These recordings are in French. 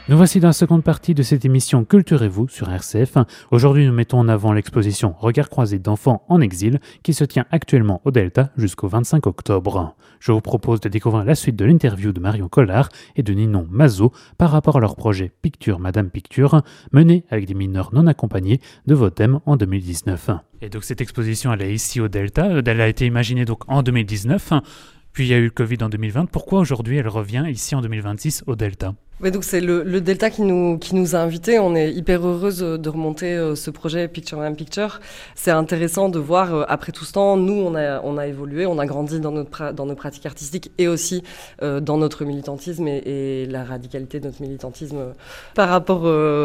Nous voici dans la seconde partie de cette émission Culturez-vous sur RCF. Aujourd'hui, nous mettons en avant l'exposition Regards croisés d'enfants en exil qui se tient actuellement au Delta jusqu'au 25 octobre. Je vous propose de découvrir la suite de l'interview de Marion Collard et de Ninon Mazot par rapport à leur projet Picture Madame Picture mené avec des mineurs non accompagnés de Votem en 2019. Et donc cette exposition, elle est ici au Delta. Elle a été imaginée donc en 2019. Puis il y a eu le Covid en 2020. Pourquoi aujourd'hui elle revient ici en 2026 au Delta ? Ouais, donc c'est le Delta qui nous a invités. On est hyper heureuse de remonter ce projet Picture Madame Picture. C'est intéressant de voir, après tout ce temps, nous, on a évolué, on a grandi dans nos pratiques artistiques et aussi dans notre militantisme et la radicalité de notre militantisme par rapport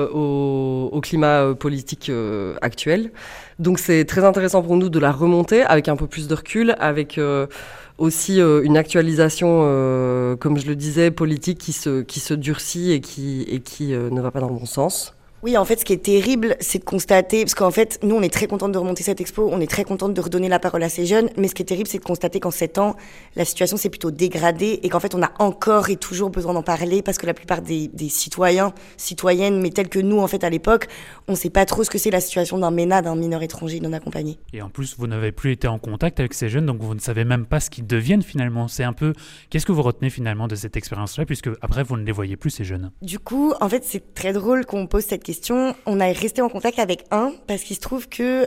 au climat politique actuel. Donc c'est très intéressant pour nous de la remonter avec un peu plus de recul, avec aussi une actualisation, comme je le disais, politique qui se durcit et qui ne va pas dans le bon sens. Oui, en fait, ce qui est terrible, c'est de constater, parce qu'en fait, nous, on est très contente de remonter cette expo, on est très contente de redonner la parole à ces jeunes, mais ce qui est terrible, c'est de constater qu'en 7 ans, la situation s'est plutôt dégradée et qu'en fait, on a encore et toujours besoin d'en parler parce que la plupart des citoyens, citoyennes, mais tels que nous, en fait, à l'époque, on sait pas trop ce que c'est la situation d'un MENA, d'un mineur étranger non accompagné. Et en plus, vous n'avez plus été en contact avec ces jeunes, donc vous ne savez même pas ce qu'ils deviennent finalement. C'est un peu... Qu'est-ce que vous retenez finalement de cette expérience-là, puisque après, vous ne les voyez plus, ces jeunes ? Du coup, en fait, c'est très drôle qu'on pose cette question. On a resté en contact avec un parce qu'il se trouve que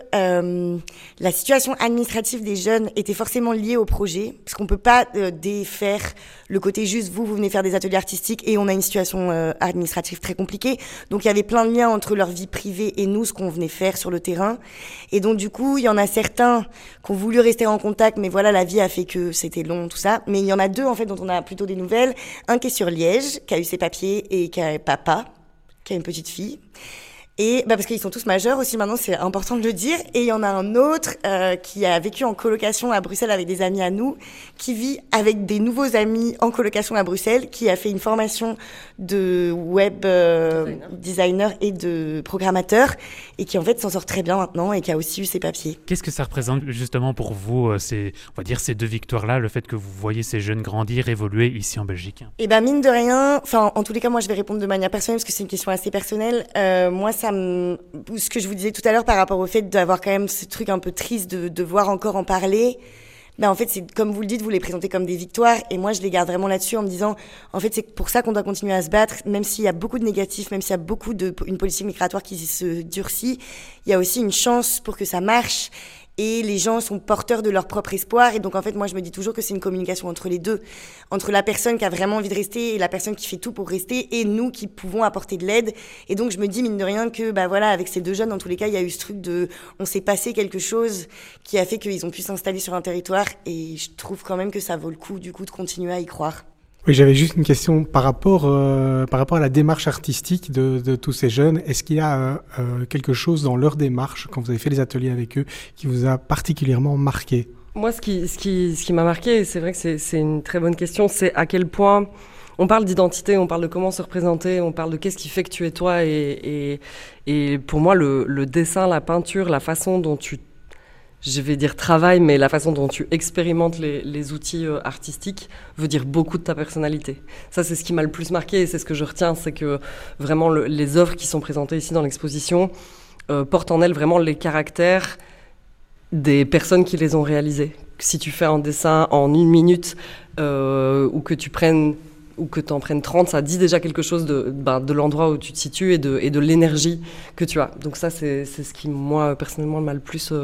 la situation administrative des jeunes était forcément liée au projet, parce qu'on peut pas défaire le côté juste vous venez faire des ateliers artistiques et on a une situation administrative très compliquée. Donc il y avait plein de liens entre leur vie privée et nous, ce qu'on venait faire sur le terrain. Et donc du coup, il y en a certains qui ont voulu rester en contact, mais voilà, la vie a fait que c'était long, tout ça. Mais il y en a 2 en fait dont on a plutôt des nouvelles. Un qui est sur Liège, qui a eu ses papiers et qui a papa, qui a une petite fille. Et parce qu'ils sont tous majeurs aussi maintenant, c'est important de le dire. Et il y en a un autre qui a vécu en colocation à Bruxelles avec des amis à nous, qui vit avec des nouveaux amis en colocation à Bruxelles, qui a fait une formation de web designer et de programmateur, et qui en fait s'en sort très bien maintenant et qui a aussi eu ses papiers. Qu'est-ce que ça représente justement pour vous, on va dire ces 2 victoires-là, le fait que vous voyez ces jeunes grandir, évoluer ici en Belgique ? Et mine de rien, enfin en tous les cas, moi je vais répondre de manière personnelle parce que c'est une question assez personnelle. Moi ce que je vous disais tout à l'heure par rapport au fait d'avoir quand même ce truc un peu triste de devoir encore en parler, en fait c'est comme vous le dites, vous les présentez comme des victoires et moi je les garde vraiment là-dessus en me disant en fait c'est pour ça qu'on doit continuer à se battre, même s'il y a beaucoup de négatifs, même s'il y a beaucoup une politique migratoire qui se durcit, il y a aussi une chance pour que ça marche. Et les gens sont porteurs de leur propre espoir. Et donc, en fait, moi, je me dis toujours que c'est une communication entre les deux. Entre la personne qui a vraiment envie de rester et la personne qui fait tout pour rester et nous qui pouvons apporter de l'aide. Et donc, je me dis, mine de rien, que, voilà, avec ces 2 jeunes, dans tous les cas, il y a eu ce truc on s'est passé quelque chose qui a fait qu'ils ont pu s'installer sur un territoire. Et je trouve quand même que ça vaut le coup, du coup, de continuer à y croire. Oui, j'avais juste une question par rapport à la démarche artistique de tous ces jeunes. Est-ce qu'il y a quelque chose dans leur démarche, quand vous avez fait les ateliers avec eux, qui vous a particulièrement marqué ? Moi, ce qui m'a marqué, et c'est vrai que c'est une très bonne question, c'est à quel point on parle d'identité, on parle de comment se représenter, on parle de qu'est-ce qui fait que tu es toi. Et pour moi, le dessin, la peinture, la façon dont je vais dire travail, mais la façon dont tu expérimentes les outils artistiques veut dire beaucoup de ta personnalité. Ça, c'est ce qui m'a le plus marqué et c'est ce que je retiens, c'est que vraiment les œuvres qui sont présentées ici dans l'exposition portent en elles vraiment les caractères des personnes qui les ont réalisées. Si tu fais un dessin en 1 minute ou que tu en prennes 30, ça dit déjà quelque chose de l'endroit où tu te situes et de l'énergie que tu as. Donc ça, c'est ce qui, moi, personnellement, m'a le plus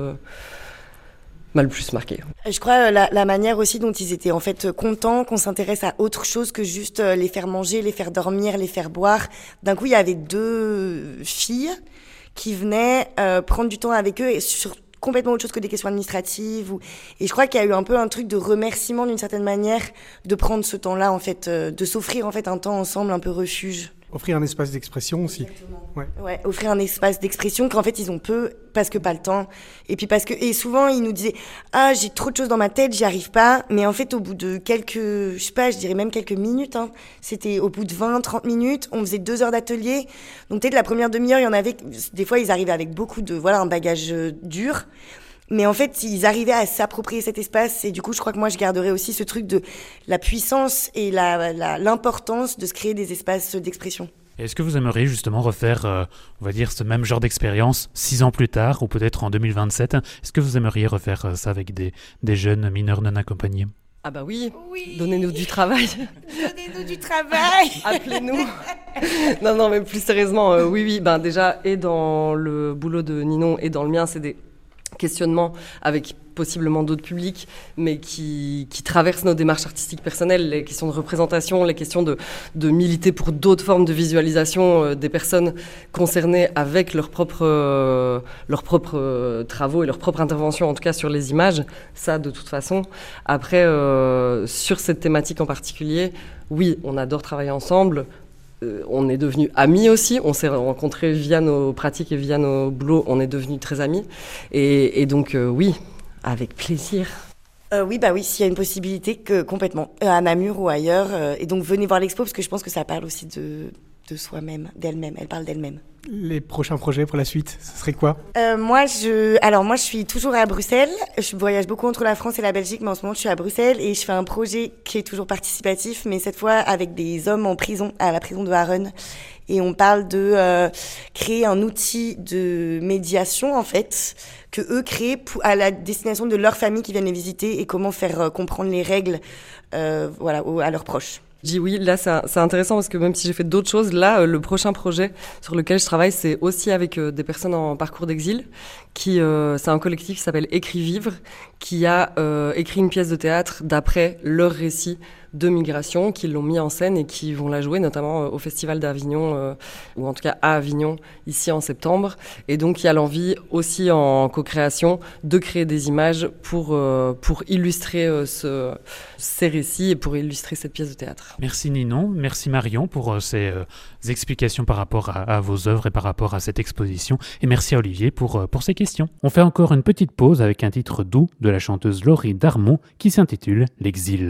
marqué. Je crois la manière aussi dont ils étaient en fait contents qu'on s'intéresse à autre chose que juste les faire manger, les faire dormir, les faire boire. D'un coup, il y avait 2 filles qui venaient prendre du temps avec eux et sur complètement autre chose que des questions administratives. Et je crois qu'il y a eu un peu un truc de remerciement d'une certaine manière de prendre ce temps-là, en fait, de s'offrir en fait un temps ensemble, un peu refuge. Offrir un espace d'expression aussi. Ouais, offrir un espace d'expression qu'en fait ils ont peu parce que pas le temps. Et puis et souvent ils nous disaient j'ai trop de choses dans ma tête, j'y arrive pas. Mais en fait au bout de je dirais même quelques minutes, c'était au bout de 20-30 minutes, on faisait 2 heures d'atelier. Donc peut-être la première demi-heure, il y en avait, des fois ils arrivaient avec beaucoup de, un bagage dur. Mais en fait, ils arrivaient à s'approprier cet espace et du coup, je crois que moi, je garderai aussi ce truc de la puissance et l'importance de se créer des espaces d'expression. Et est-ce que vous aimeriez justement refaire, on va dire, ce même genre d'expérience 6 ans plus tard, ou peut-être en 2027? Est-ce que vous aimeriez refaire ça avec des jeunes mineurs non accompagnés? Ah bah oui, Oui. donnez-nous du travail. Donnez-nous du travail. Appelez-nous. Non, mais plus sérieusement, oui. Ben déjà, et dans le boulot de Ninon et dans le mien, c'est des questionnements avec possiblement d'autres publics, mais qui traversent nos démarches artistiques personnelles, les questions de représentation, les questions de militer pour d'autres formes de visualisation des personnes concernées avec leurs propres travaux et leurs propres interventions, en tout cas sur les images, ça de toute façon. Après, sur cette thématique en particulier, oui, on adore travailler ensemble. On est devenus amis aussi, on s'est rencontrés via nos pratiques et via nos boulots, on est devenus très amis. Et donc, oui, avec plaisir. Oui, s'il y a une possibilité, complètement, à Namur ou ailleurs. Et donc, venez voir l'expo, parce que je pense que ça parle aussi de soi-même, d'elle-même. Elle parle d'elle-même. Les prochains projets pour la suite, ce serait quoi? Moi, je suis toujours à Bruxelles. Je voyage beaucoup entre la France et la Belgique, mais en ce moment, je suis à Bruxelles et je fais un projet qui est toujours participatif, mais cette fois avec des hommes en prison, à la prison de Harren. Et on parle de créer un outil de médiation, en fait, que eux créent à la destination de leurs familles qui viennent les visiter et comment faire comprendre les règles, à leurs proches. Je dis oui, là c'est intéressant parce que même si j'ai fait d'autres choses, là le prochain projet sur lequel je travaille, c'est aussi avec des personnes en parcours d'exil, c'est un collectif qui s'appelle Écrit Vivre, qui a écrit une pièce de théâtre d'après leur récit de migration, qui l'ont mis en scène et qui vont la jouer notamment au Festival d'Avignon, ou en tout cas à Avignon, ici en septembre. Et donc il y a l'envie aussi en co-création de créer des images pour illustrer ces récits et pour illustrer cette pièce de théâtre. Merci Ninon, merci Marion pour ces explications par rapport à vos œuvres et par rapport à cette exposition. Et merci à Olivier pour ces questions. On fait encore une petite pause avec un titre doux de la chanteuse Laurie Darmon qui s'intitule « L'exil ».